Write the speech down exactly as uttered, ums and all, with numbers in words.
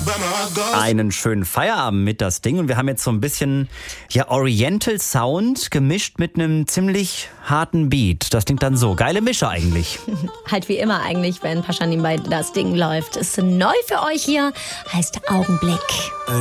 Einen schönen Feierabend mit das Ding. Und wir haben jetzt so ein bisschen ja, Oriental Sound gemischt mit einem ziemlich harten Beat. Das klingt dann so. Geile Mische eigentlich. Halt wie immer eigentlich, wenn Paschanim bei das Ding läuft. Ist neu für euch hier, heißt Augenblick.